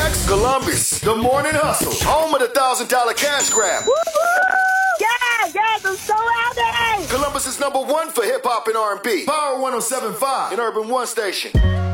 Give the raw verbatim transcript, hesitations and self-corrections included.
X, Columbus, the morning hustle, home of the thousand dollar cash grab. Woo-hoo! Yeah, yeah, I'm so happy. Columbus is number one for hip hop and R and B. Power one oh seven point five and Urban One Station.